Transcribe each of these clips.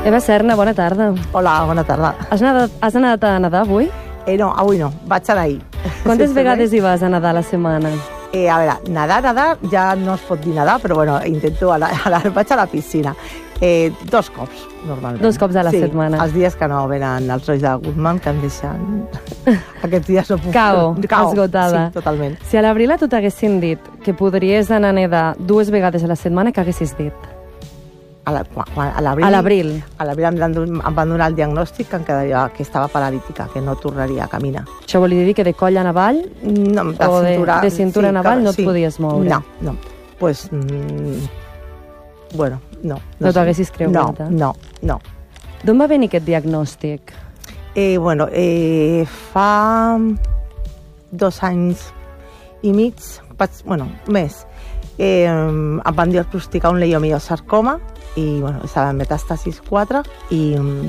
Eva Serna, bona tarda. Hola, bona tarda. Has anat a nedar avui? No, avui no, vaig anar ahir. Quantes vegades hi vas a nedar a la setmana? A veure, nedar, ja no es pot dir nedar, però bueno, intento, vaig a la piscina. 2 cops, normalment. 2 cops a la setmana. Sí, els dies que no venen els nois de Goodman, que em deixen... Aquests dies no puc... Cao, esgotada. Sí, totalment. Si a l'abril a tu t'haguessin dit que podries anar a nedar 2 vegades a la setmana, què haguessis dit? A l'abril? A l'abril em van donar el diagnòstic que em quedaria, que estava paralítica, que no tornaria a caminar. Això volia dir que de coll en avall no, de cintura en avall no et podies moure? No. Pues, bueno, no. No t'ho haguessis cregut? No. D'on va venir aquest diagnòstic? Fa 2 anys i mig, més, em van diagnosticar un leiomiosarcoma i estava en metàstasis 4 i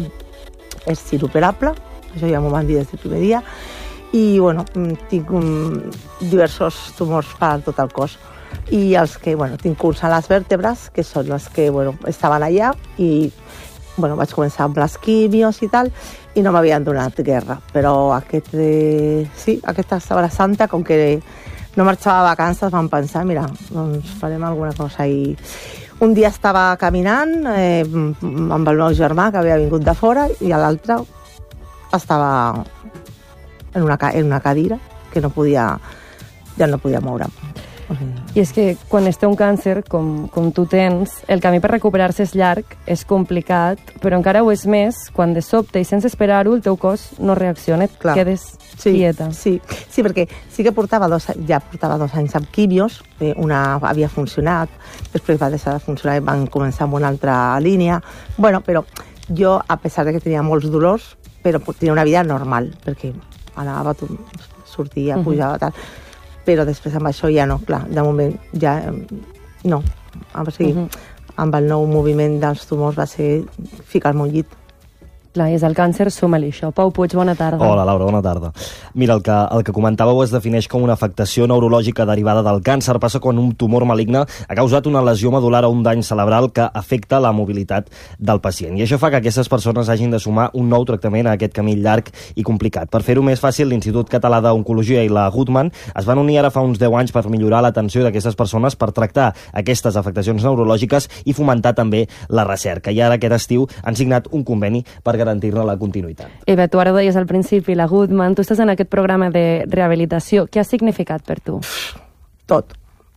és ciroperable, això ja m'ho van dir des del primer dia, i tinc diversos tumors per tot el cos i els que, tinc uns a les vèrtebres, que són les que, estaven allà i, vaig començar amb les quimios i tal, i no m'havien donat guerra, però aquesta Setmana Santa, com que no marxava a vacances, vam pensar, mira, doncs farem alguna cosa. I un dia estava caminant amb el meu germà, que havia vingut de fora, i l'altre estava en una cadira que ja no podia moure'm. I és que quan es té un càncer, com tu tens, el camí per recuperar-se és llarg, és complicat, però encara ho és més quan de sobte i sense esperar-ho el teu cos no reacciona, et quedes quieta. Sí, perquè sí que portava 2 anys amb quimios, una havia funcionat, després va deixar de funcionar i van començar amb una altra línia. Però jo, a pesar de que tenia molts dolors, però tenia una vida normal, perquè anava, sortia, pujava, tal. Però després amb això ja no, clar, de moment ja no. O sigui, amb el nou moviment dels tumors va ser ficar-me un llit. Clar, i és el càncer, suma-li això. Pau Puig, bona tarda. Hola, Laura, bona tarda. Mira, el que comentàveu es defineix com una afectació neurològica derivada del càncer. Passa quan un tumor maligne ha causat una lesió medular o un dany cerebral que afecta la mobilitat del pacient. I això fa que aquestes persones hagin de sumar un nou tractament a aquest camí llarg i complicat. Per fer-ho més fàcil, l'Institut Català d'Oncologia i la Goodman es van unir ara fa uns 10 anys per millorar l'atenció d'aquestes persones, per tractar aquestes afectacions neurològiques i fomentar també la recerca. I ara aquest estiu han signat un conveni per garantir-ne la continuïtat. Eva, tu ara ho deies al principi, la Goodman, tu estàs en aquest programa de rehabilitació. Què ha significat per tu? Tot.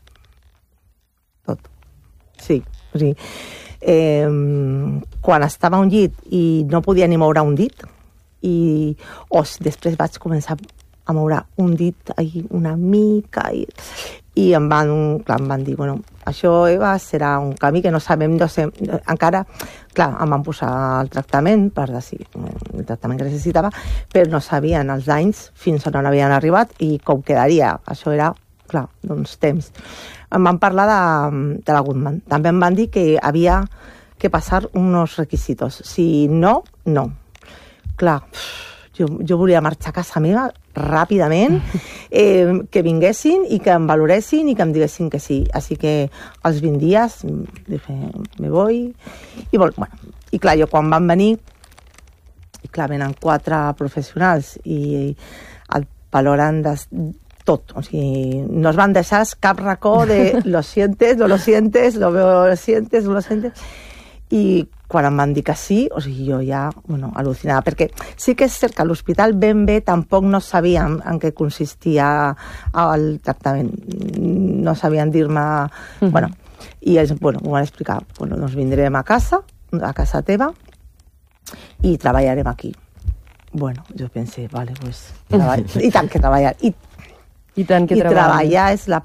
Sí, o sigui, quan estava a un llit i no podia ni moure un dit, després vaig començar a moure un dit una mica i em van dir, això, Eva, serà un camí que no sabem, encara, clar, em van posar el tractament per decidir el tractament que necessitava, però no sabien els danys fins on havien arribat i com quedaria. Això era, clar, temps. Em van parlar de la Goodman. També em van dir que havia que passar uns requisitos. Si no, no. Clar, jo volia marxar a casa meva ràpidament, que vinguessin i que em valoressin i que em diguessin que sí. Així que als 20 dies me voy. I clar, jo quan van venir, venen 4 professionals i el valoren tot. O sigui, no es van deixar cap racó de lo sientes, no lo sientes, lo sientes, no lo sientes. I quan em van dir que sí, o sigui, jo ja, al·lucinava, perquè sí que és cert que a l'hospital ben bé tampoc no sabien en què consistia el tractament. No sabien dir-me... I ells, m'ho van explicar. Doncs vindrem a casa teva, i treballarem aquí. Jo pensé, vale, pues... I tant que treballar. I tant que treballar és la